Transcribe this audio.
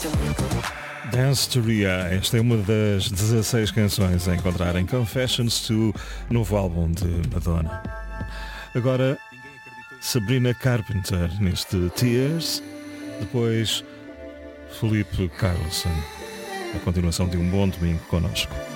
Dance to Ria, esta é uma das 16 canções a encontrar em Confessions 2, novo álbum de Madonna. Agora, Sabrina Carpenter neste Tears, depois Felipe Carlson, a continuação de um bom domingo connosco.